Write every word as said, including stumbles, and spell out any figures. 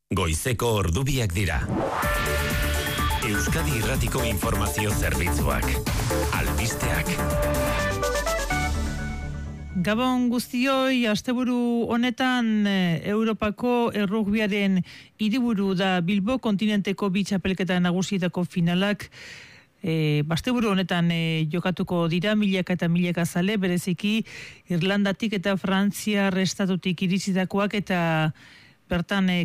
Goizeko ordubiak dira. Euskadi Irratiko Informazio Zerbitzuak. Albisteak. Gabon guztioi, asteburu honetan Europako errugbiaren hiriburu da Bilbo kontinenteko bi txapelketa nagusietako finalak. E, Basteburu honetan e, jokatuko dira milaka eta milaka zale, bereziki Irlandatik eta Frantzia estatutik iritsitakoak eta bertan e,